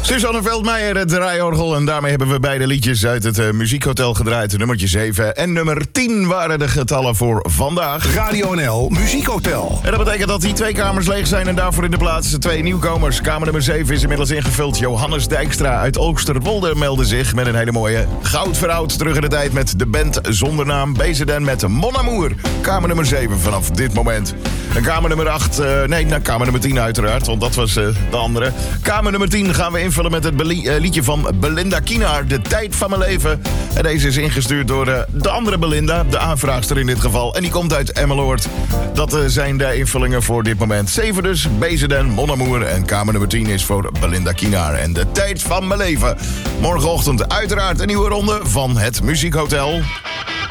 Suzanne Veldmeijer, het draaiorgel. En daarmee hebben we beide liedjes uit het Muziekhotel gedraaid. Nummertje 7 en nummer 10 waren de getallen voor vandaag. Radio NL Muziekhotel. En dat betekent dat die 2 kamers leeg zijn en daarvoor in de plaats 2 nieuwkomers. Kamer nummer 7 is inmiddels ingevuld. Johannes Dijkstra uit Oosterwolde meldde zich met een hele mooie Goud veroud terug in de tijd met de band zonder naam. Bezeden met Mon Amour. Kamer nummer 7 vanaf dit moment. En kamer nummer 8, kamer nummer 10 uiteraard, want dat was de andere. Kamer nummer 10 gaan we invullen met het liedje van Belinda Kienaar, De Tijd van Mijn Leven. En deze is ingestuurd door de andere Belinda, de aanvraagster in dit geval. En die komt uit Emmeloord. Dat zijn de invullingen voor dit moment. 7 dus, Bezeden, Mon Amour. En kamer nummer 10 is voor Belinda Kienaar en De Tijd van Mijn Leven. Morgenochtend uiteraard een nieuwe ronde van het Muziekhotel.